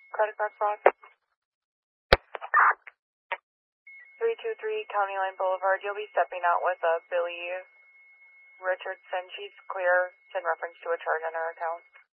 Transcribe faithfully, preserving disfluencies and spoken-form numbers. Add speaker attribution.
Speaker 1: Credit card fraud. three two three County Line Boulevard. You'll be stepping out with a Billy Richardson. She's clear. It's in reference to a charge on her account.